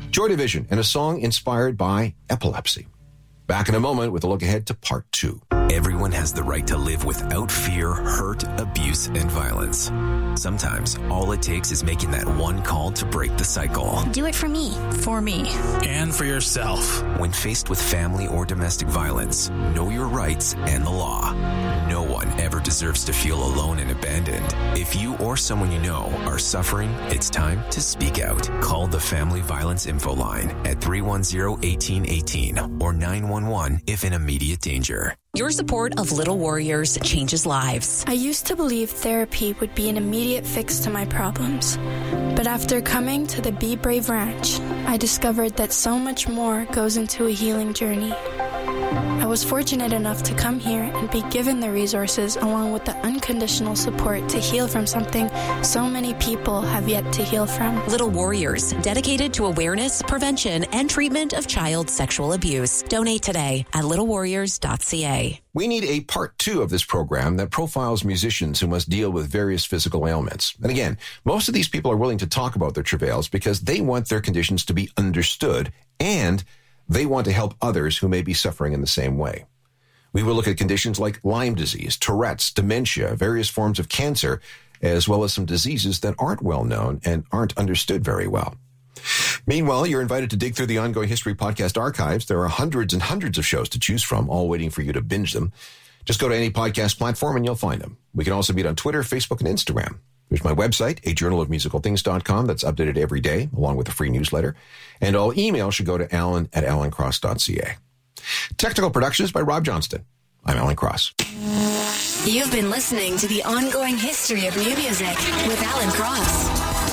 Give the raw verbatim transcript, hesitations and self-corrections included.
Joy Division and a song inspired by epilepsy. Back in a moment with a look ahead to part two. Everyone has the right to live without fear, hurt, abuse, and violence. Sometimes all it takes is making that one call to break the cycle. Do it for me. For me. And for yourself. When faced with family or domestic violence, know your rights and the law. No one ever deserves to feel alone and abandoned. If you or someone you know are suffering, it's time to speak out. Call the Family Violence Info Line at three one zero, one eight one eight or nine one one if in immediate danger. Your support of Little Warriors changes lives. I used to believe therapy would be an immediate fix to my problems. But after coming to the Be Brave Ranch, I discovered that so much more goes into a healing journey. I was fortunate enough to come here and be given the resources along with the unconditional support to heal from something so many people have yet to heal from. Little Warriors, dedicated to awareness, prevention, and treatment of child sexual abuse. Donate today at little warriors dot c a. We need a part two of this program that profiles musicians who must deal with various physical ailments. And again, most of these people are willing to talk about their travails because they want their conditions to be understood and they want to help others who may be suffering in the same way. We will look at conditions like Lyme disease, Tourette's, dementia, various forms of cancer, as well as some diseases that aren't well known and aren't understood very well. Meanwhile, you're invited to dig through the Ongoing History podcast archives. There are hundreds and hundreds of shows to choose from, all waiting for you to binge them. Just go to any podcast platform and you'll find them. We can also meet on Twitter, Facebook, and Instagram. There's my website, a journal of musical things dot com. That's updated every day, along with a free newsletter. And all email should go to alan at alan cross dot c a. Technical productions by Rob Johnston. I'm Alan Cross. You've been listening to The Ongoing History of New Music with Alan Cross.